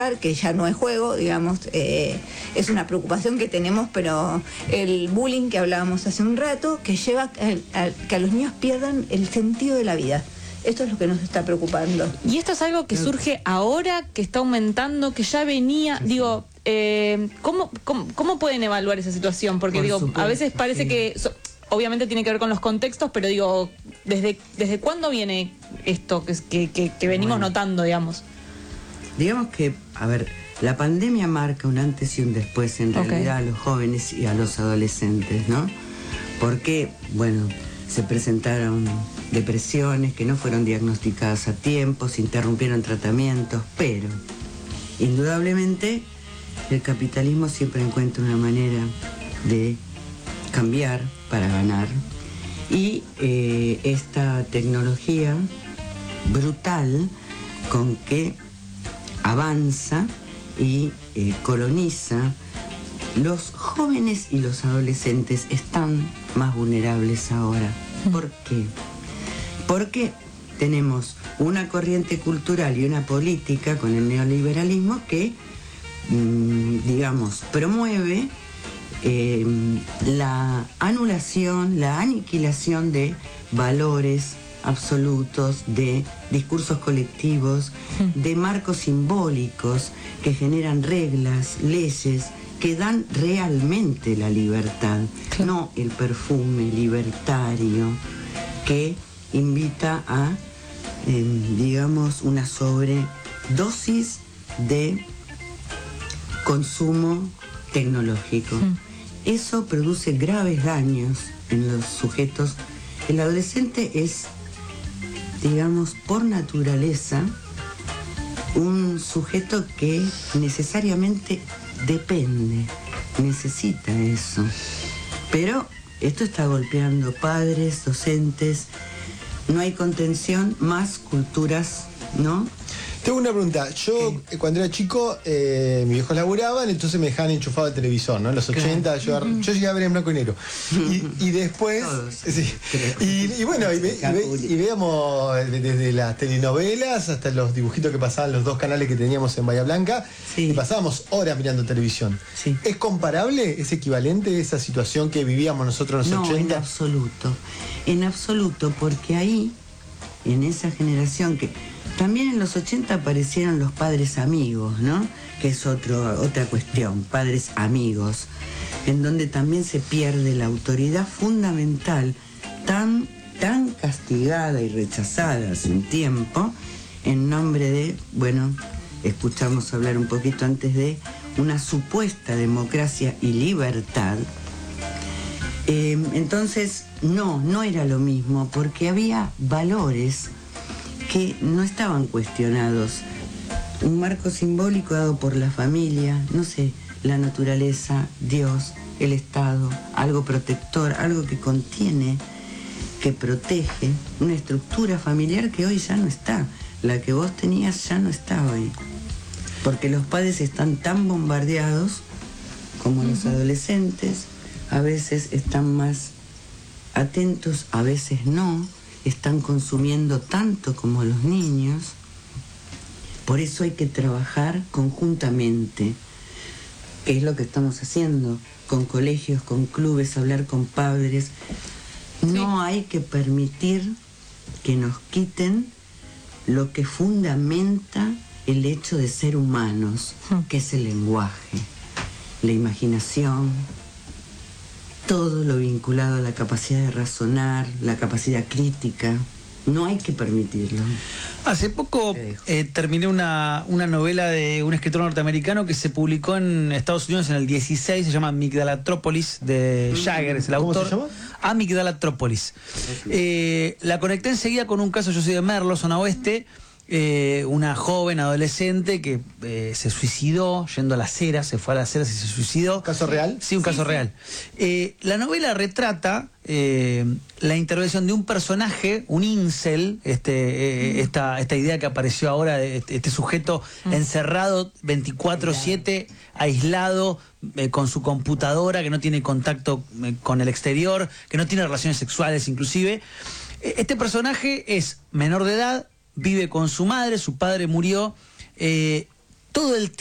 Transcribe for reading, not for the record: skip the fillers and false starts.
que ya no es juego, digamos, es una preocupación que tenemos, pero el bullying que hablábamos hace un rato, que lleva a que a los niños pierdan el sentido de la vida. Esto es lo que nos está preocupando. ¿Y esto es algo que surge ahora, que está aumentando, que ya venía? Digo, ¿cómo pueden evaluar esa situación? Porque Por digo, supuesto, a veces parece que... obviamente tiene que ver con los contextos, pero digo, ¿desde cuándo viene esto que venimos notando, digamos? Digamos que, a ver, la pandemia marca un antes y un después en realidad a los jóvenes y a los adolescentes, ¿no? Porque, bueno, se presentaron depresiones que no fueron diagnosticadas a tiempo, se interrumpieron tratamientos, pero indudablemente el capitalismo siempre encuentra una manera de cambiar para ganar, y esta tecnología brutal con que avanza y coloniza, los jóvenes y los adolescentes están más vulnerables ahora. ¿Por qué? Porque tenemos una corriente cultural y una política con el neoliberalismo que, digamos, promueve la anulación, la aniquilación de valores absolutos, de discursos colectivos, de marcos simbólicos que generan reglas, leyes que dan realmente la libertad, no el perfume libertario que invita a, digamos, una sobredosis de consumo tecnológico. Eso produce graves daños en los sujetos. El adolescente es, digamos, por naturaleza, un sujeto que necesariamente depende, necesita eso. Pero esto está golpeando padres, docentes, no hay contención, más culturas, ¿no? Tengo una pregunta. Yo, cuando era chico, mis viejos laburaban, entonces me dejaban enchufado el televisor, ¿no? En los 80, yo llegué a ver en blanco y negro. Y después... Sí, y bueno, y veíamos desde las telenovelas hasta los dibujitos que pasaban los dos canales que teníamos en Bahía Blanca, y pasábamos horas mirando televisión. Sí. ¿Es comparable, es equivalente esa situación que vivíamos nosotros en los 80? No, en absoluto, porque ahí, en esa generación que... También en los 80 aparecieron los padres amigos, ¿no? Que es otra cuestión, padres amigos, en donde también se pierde la autoridad fundamental, tan castigada y rechazada hace un tiempo, en nombre de, bueno, escuchamos hablar un poquito antes de una supuesta democracia y libertad. Entonces, no era lo mismo, porque había valores que no estaban cuestionados. Un marco simbólico dado por la familia, no sé, la naturaleza, Dios, el Estado, algo protector, algo que contiene, que protege, una estructura familiar que hoy ya no está. La que vos tenías ya no está hoy. Porque los padres están tan bombardeados como los adolescentes, a veces están más atentos, a veces no. Están consumiendo tanto como los niños. Por eso hay que trabajar conjuntamente, que es lo que estamos haciendo, con colegios, con clubes, hablar con padres. No hay que permitir que nos quiten lo que fundamenta el hecho de ser humanos, que es el lenguaje, la imaginación, todo lo vinculado a la capacidad de razonar, la capacidad crítica. No hay que permitirlo. Hace poco terminé una novela de un escritor norteamericano que se publicó en Estados Unidos en el 16, se llama Amigdalatrópolis, de Jagger, es el autor. ¿Cómo se llama? Amigdalatrópolis. La conecté enseguida con un caso, yo soy de Merlo, zona oeste, una joven adolescente que se suicidó yendo a las Heras, se fue a las Heras y se suicidó. ¿Caso real? Sí, un caso real. La novela retrata la intervención de un personaje, un incel, esta idea que apareció ahora de este sujeto encerrado 24/7, aislado, con su computadora, que no tiene contacto con el exterior, que no tiene relaciones sexuales inclusive. Este personaje es menor de edad, vive con su madre, su padre murió, todo el